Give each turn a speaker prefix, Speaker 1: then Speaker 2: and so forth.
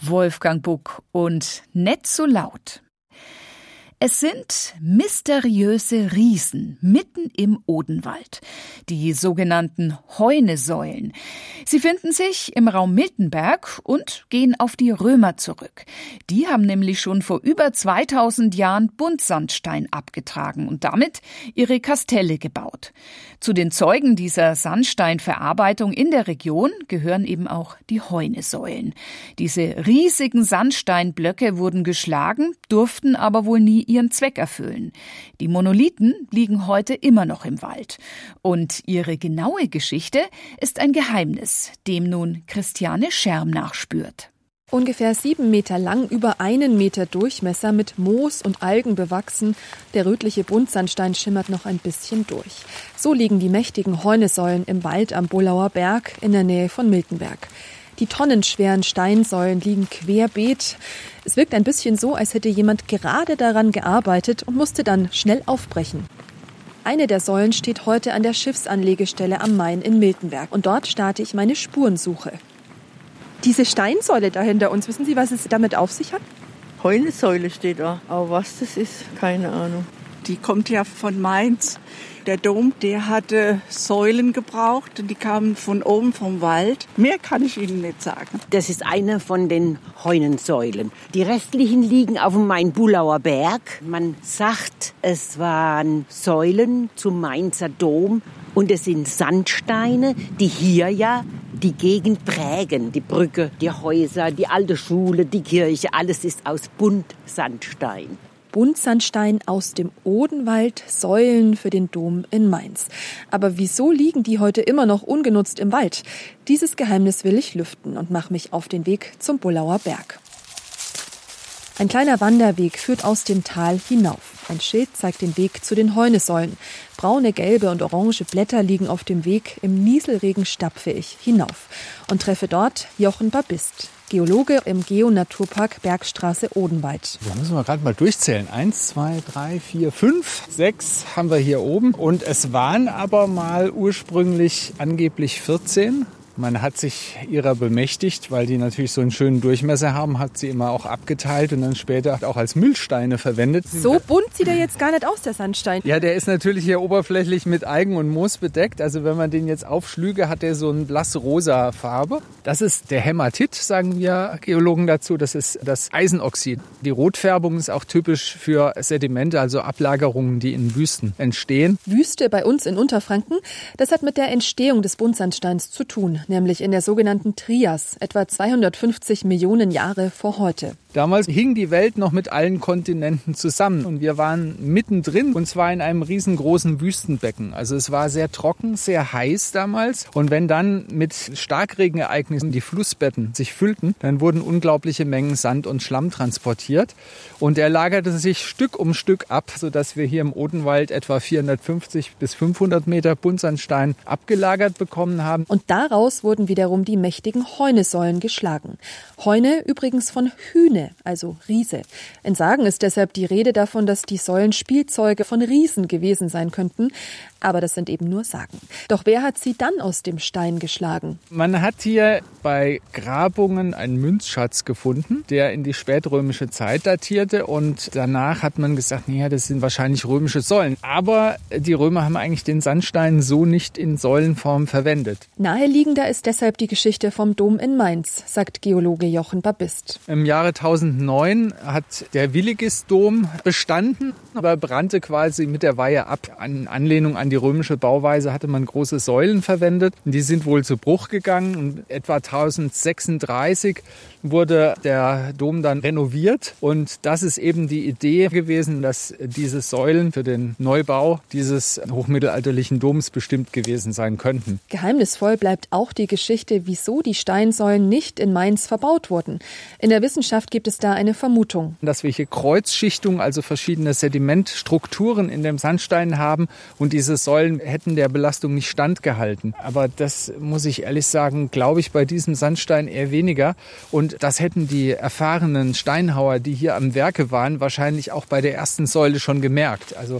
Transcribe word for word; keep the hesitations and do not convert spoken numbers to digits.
Speaker 1: Wolfgang Buck und Nicht so laut. Es sind mysteriöse Riesen mitten im Odenwald, die sogenannten Heunesäulen. Sie finden sich im Raum Miltenberg und gehen auf die Römer zurück. Die haben nämlich schon vor über zweitausend Jahren Buntsandstein abgetragen und damit ihre Kastelle gebaut. Zu den Zeugen dieser Sandsteinverarbeitung in der Region gehören eben auch die Heunesäulen. Diese riesigen Sandsteinblöcke wurden geschlagen, durften aber wohl nie ihren Zweck erfüllen. Die Monolithen liegen heute immer noch im Wald. Und ihre genaue Geschichte ist ein Geheimnis, dem nun Christiane Scherm nachspürt.
Speaker 2: Ungefähr sieben Meter lang, über einen Meter Durchmesser, mit Moos und Algen bewachsen. Der rötliche Buntsandstein schimmert noch ein bisschen durch. So liegen die mächtigen Heunesäulen im Wald am Bullauer Berg in der Nähe von Miltenberg. Die tonnenschweren Steinsäulen liegen querbeet. Es wirkt ein bisschen so, als hätte jemand gerade daran gearbeitet und musste dann schnell aufbrechen. Eine der Säulen steht heute an der Schiffsanlegestelle am Main in Miltenberg. Und dort starte ich meine Spurensuche. Diese Steinsäule da hinter uns, wissen Sie, was es damit auf sich hat?
Speaker 3: Heunesäule steht da, aber was das ist, keine Ahnung.
Speaker 4: Die kommt ja von Mainz. Der Dom, der hatte Säulen gebraucht und die kamen von oben vom Wald. Mehr kann ich Ihnen nicht sagen.
Speaker 5: Das ist eine von den Heunensäulen. Die restlichen liegen auf dem Main-Bullauer Berg. Man sagt, es waren Säulen zum Mainzer Dom. Und es sind Sandsteine, die hier ja die Gegend prägen. Die Brücke, die Häuser, die alte Schule, die Kirche, alles ist aus Buntsandstein.
Speaker 2: Buntsandstein aus dem Odenwald, Säulen für den Dom in Mainz. Aber wieso liegen die heute immer noch ungenutzt im Wald? Dieses Geheimnis will ich lüften und mache mich auf den Weg zum Bullauer Berg. Ein kleiner Wanderweg führt aus dem Tal hinauf. Ein Schild zeigt den Weg zu den Heunesäulen. Braune, gelbe und orange Blätter liegen auf dem Weg. Im Nieselregen stapfe ich hinauf und treffe dort Jochen Babist, Geologe im Geo-Naturpark Bergstraße Odenwald.
Speaker 6: Da müssen wir gerade mal durchzählen. Eins, zwei, drei, vier, fünf, sechs haben wir hier oben. Und es waren aber mal ursprünglich angeblich vierzehn. Man hat sich ihrer bemächtigt, weil die natürlich so einen schönen Durchmesser haben, hat sie immer auch abgeteilt und dann später auch als Mühlsteine verwendet.
Speaker 2: So bunt sieht er jetzt gar nicht aus, der Sandstein.
Speaker 6: Ja, der ist natürlich hier oberflächlich mit Algen und Moos bedeckt. Also wenn man den jetzt aufschlüge, hat der so eine blass-rosa Farbe. Das ist der Hämatit, sagen wir Geologen dazu. Das ist das Eisenoxid. Die Rotfärbung ist auch typisch für Sedimente, also Ablagerungen, die in Wüsten entstehen.
Speaker 2: Wüste bei uns in Unterfranken, das hat mit der Entstehung des Buntsandsteins zu tun. Nämlich in der sogenannten Trias, etwa zweihundertfünfzig Millionen Jahre vor heute.
Speaker 6: Damals hing die Welt noch mit allen Kontinenten zusammen und wir waren mittendrin und zwar in einem riesengroßen Wüstenbecken. Also es war sehr trocken, sehr heiß damals und wenn dann mit Starkregenereignissen die Flussbetten sich füllten, dann wurden unglaubliche Mengen Sand und Schlamm transportiert und er lagerte sich Stück um Stück ab, sodass wir hier im Odenwald etwa vierhundertfünfzig bis fünfhundert Meter Buntsandstein abgelagert bekommen haben.
Speaker 2: Und daraus wurden wiederum die mächtigen Heunesäulen geschlagen. Heune übrigens von Hühne, also Riese. In Sagen ist deshalb die Rede davon, dass die Säulen Spielzeuge von Riesen gewesen sein könnten. Aber das sind eben nur Sagen. Doch wer hat sie dann aus dem Stein geschlagen?
Speaker 6: Man hat hier bei Grabungen einen Münzschatz gefunden, der in die spätrömische Zeit datierte. Und danach hat man gesagt, naja, das sind wahrscheinlich römische Säulen. Aber die Römer haben eigentlich den Sandstein so nicht in Säulenform verwendet.
Speaker 2: Naheliegender ist deshalb die Geschichte vom Dom in Mainz, sagt Geologe Jochen Babist.
Speaker 6: Im Jahre tausendneun hat der Willigis-Dom bestanden, aber brannte quasi mit der Weihe ab. In Anlehnung an die römische Bauweise hatte man große Säulen verwendet. Die sind wohl zu Bruch gegangen. Und etwa tausendsechsunddreißig wurde der Dom dann renoviert. Und das ist eben die Idee gewesen, dass diese Säulen für den Neubau dieses hochmittelalterlichen Doms bestimmt gewesen sein könnten.
Speaker 2: Geheimnisvoll bleibt auch die Geschichte, wieso die Steinsäulen nicht in Mainz verbaut wurden. In der Wissenschaft gibt es da eine Vermutung.
Speaker 6: Dass wir hier Kreuzschichtungen, also verschiedene Sedimentstrukturen in dem Sandstein haben und diese Säulen hätten der Belastung nicht standgehalten. Aber das muss ich ehrlich sagen, glaube ich bei diesem Sandstein eher weniger. Und das hätten die erfahrenen Steinhauer, die hier am Werke waren, wahrscheinlich auch bei der ersten Säule schon gemerkt. Also